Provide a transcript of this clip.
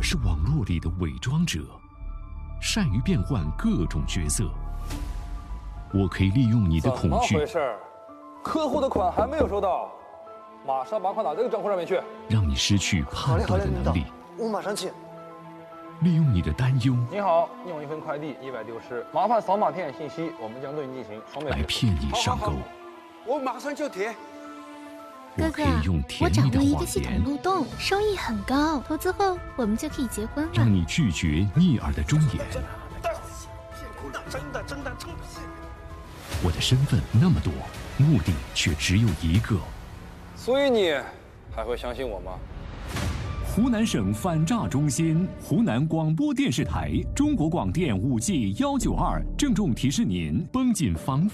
我是网络里的伪装者，善于变换各种角色。我可以利用你的恐惧。 怎么回事？客户的款还没有收到，马上把款打这个账户上面去。 让你失去判断的能力。 我马上去。 利用你的担忧。 你好，你有一份快递意外丢失，麻烦扫码填写信息，我们将对你进行双倍来骗你上钩。 我马上就填。 我可以用甜蜜的我掌握一个谎系统言， 漏洞，收益很高，投资后我们就可以结婚了。 让你拒绝逆耳的忠言。 真的。 我的身份那么多，目的却只有一个。 所以你还会相信我吗？ 湖南省反诈中心、湖南广播电视台、中国广电5G192郑重提示您：绷紧防